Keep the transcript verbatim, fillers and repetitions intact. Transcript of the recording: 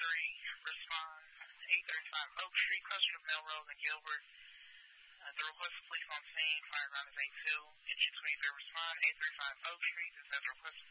three, respond. eight thirty-five Oak Street, cluster of Melrose and Gilbert. Uh, the request of police on scene, fire round is eight two. Engine twenty-three, respond. eight thirty-five Oak Street, this has request